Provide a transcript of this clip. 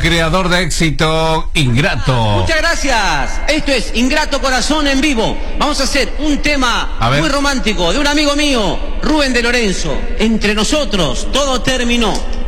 Creador de éxito, Ingrato. Muchas gracias. Esto es Ingrato Corazón en vivo. Vamos a hacer un tema muy romántico de un amigo mío, Rubén de Lorenzo. Entre nosotros todo terminó.